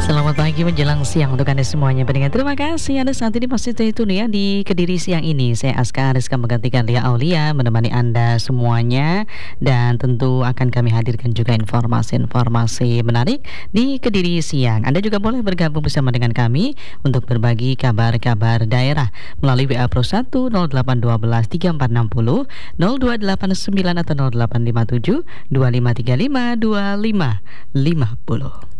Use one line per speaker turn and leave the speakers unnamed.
Selamat pagi menjelang siang untuk Anda semuanya pendengar. Terima kasih Anda saat ini masih stay tune ya di Kediri siang ini. Saya Aska Rizka menggantikan Lia Aulia menemani Anda semuanya. Dan tentu akan kami hadirkan juga informasi-informasi menarik di Kediri siang. Anda juga boleh bergabung bersama dengan kami untuk berbagi kabar-kabar daerah melalui WA Pro 1 0812 3460 0289 atau 0857 2535 2550.